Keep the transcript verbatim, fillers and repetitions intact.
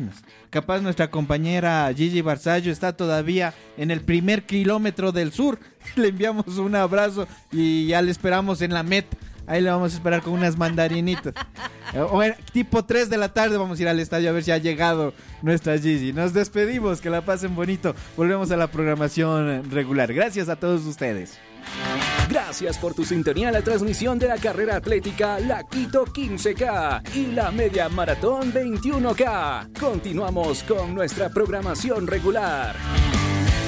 próximas. Capaz nuestra compañera Gigi Barzallo está todavía en el primer kilómetro del sur. Le enviamos un abrazo y ya le esperamos en la meta. Ahí le vamos a esperar con unas mandarinitas. O en, tipo tres de la tarde vamos a ir al estadio a ver si ha llegado nuestra Gigi. Nos despedimos, que la pasen bonito. Volvemos a la programación regular. Gracias a todos ustedes. Gracias por tu sintonía a la transmisión de la carrera atlética La Quito quince K y la media maratón veintiuno K. Continuamos con nuestra programación regular.